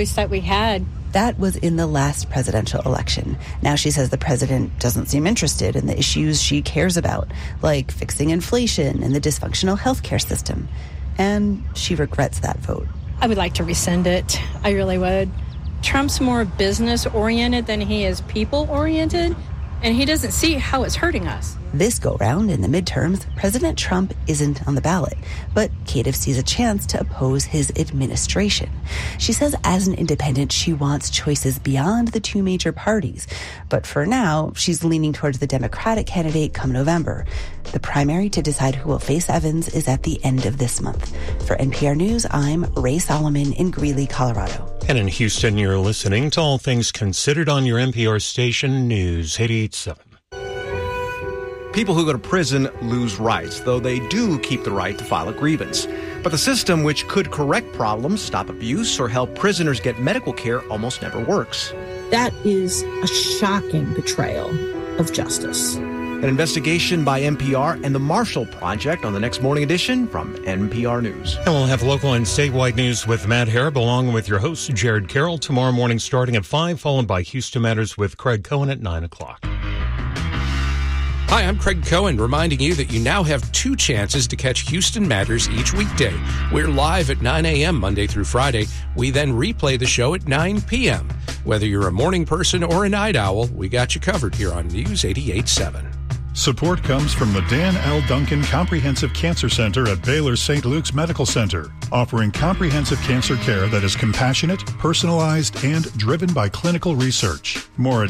choice that we had. That was in the last presidential election. Now she says the president doesn't seem interested in the issues she cares about, like fixing inflation and the dysfunctional healthcare system. And she regrets that vote. I would like to rescind it. I really would. Trump's more business-oriented than he is people-oriented, and he doesn't see how it's hurting us. This go-round in the midterms, President Trump isn't on the ballot, but Kadiv sees a chance to oppose his administration. She says as an independent, she wants choices beyond the two major parties. But for now, she's leaning towards the Democratic candidate come November. The primary to decide who will face Evans is at the end of this month. For NPR News, I'm Ray Solomon in Greeley, Colorado. And in Houston, you're listening to All Things Considered on your NPR station, News 88.7. People who go to prison lose rights, though they do keep the right to file a grievance. But the system, which could correct problems, stop abuse, or help prisoners get medical care, almost never works. That is a shocking betrayal of justice. An investigation by NPR and the Marshall Project on the next morning edition from NPR News. And we'll have local and statewide news with Matt Harrop, along with your host, Jared Carroll, tomorrow morning starting at 5, followed by Houston Matters with Craig Cohen at 9 o'clock. Hi, I'm Craig Cohen, reminding you that you now have 2 chances to catch Houston Matters each weekday. We're live at 9 a.m. Monday through Friday. We then replay the show at 9 p.m. Whether you're a morning person or a night owl, we got you covered here on News 88.7. Support comes from the Dan L. Duncan Comprehensive Cancer Center at Baylor St. Luke's Medical Center, offering comprehensive cancer care that is compassionate, personalized, and driven by clinical research. More at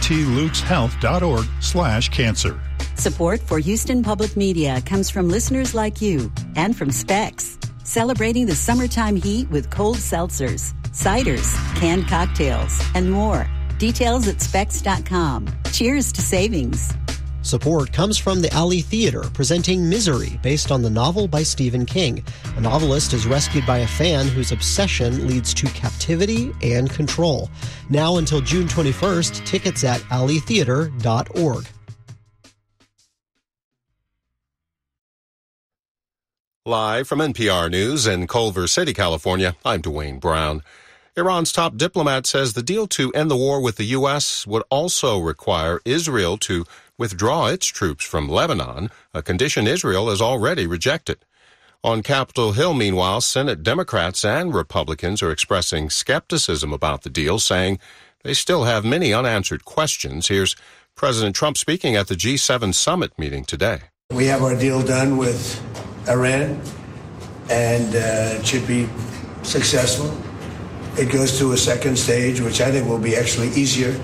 stlukeshealth.org/cancer. Support for Houston Public Media comes from listeners like you and from Specs, celebrating the summertime heat with cold seltzers, ciders, canned cocktails, and more. Details at specs.com. Cheers to savings. Support comes from the Alley Theater, presenting Misery, based on the novel by Stephen King. A novelist is rescued by a fan whose obsession leads to captivity and control. Now until June 21st, tickets at alleytheater.org. Live from NPR News in Culver City, California, I'm Dwayne Brown. Iran's top diplomat says the deal to end the war with the U.S. would also require Israel to withdraw its troops from Lebanon, a condition Israel has already rejected. On Capitol Hill, meanwhile, Senate Democrats and Republicans are expressing skepticism about the deal, saying they still have many unanswered questions. Here's President Trump speaking at the G7 summit meeting today. We have our deal done with Iran, and it should be successful. It goes to a second stage, which I think will be actually easier.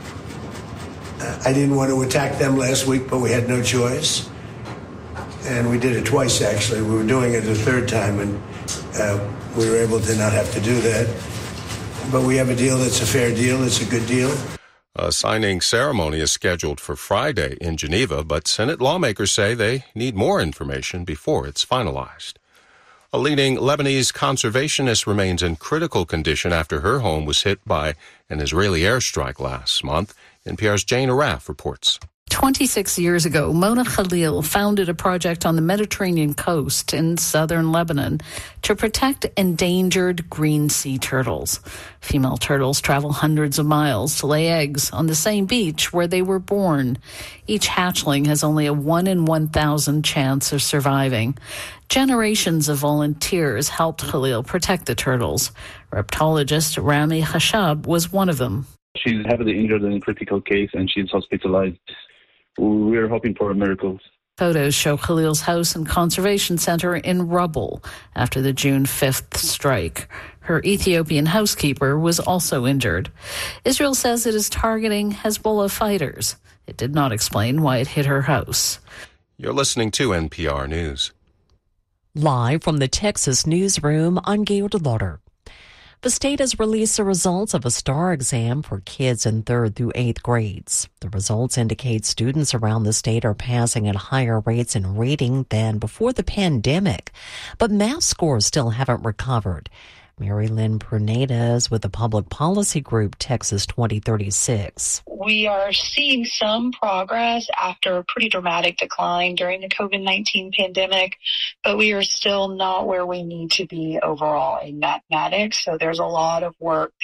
I didn't want to attack them last week, but we had no choice. And we did it twice, actually. We were doing it a third time, and we were able to not have to do that. But we have a deal that's a fair deal. It's a good deal. A signing ceremony is scheduled for Friday in Geneva, but Senate lawmakers say they need more information before it's finalized. A leading Lebanese conservationist remains in critical condition after her home was hit by an Israeli airstrike last month. NPR's Jane Araf reports. 26 years ago, Mona Khalil founded a project on the Mediterranean coast in southern Lebanon to protect endangered green sea turtles. Female turtles travel hundreds of miles to lay eggs on the same beach where they were born. Each hatchling has only a 1 in 1,000 chance of surviving. Generations of volunteers helped Khalil protect the turtles. Reptologist Rami Khashab was one of them. She's heavily injured in a critical case and she's hospitalized. We're hoping for a miracle. Photos show Khalil's house and conservation center in rubble after the June 5th strike. Her Ethiopian housekeeper was also injured. Israel says it is targeting Hezbollah fighters. It did not explain why it hit her house. You're listening to NPR News. Live from the Texas newsroom, I'm Gail DeLauder. The state has released the results of a STAR exam for kids in 3rd through 8th grades. The results indicate students around the state are passing at higher rates in reading than before the pandemic, but math scores still haven't recovered. Mary Lynn Prunadas with the Public Policy Group Texas 2036. We are seeing some progress after a pretty dramatic decline during the COVID-19 pandemic, but we are still not where we need to be overall in mathematics. So there's a lot of work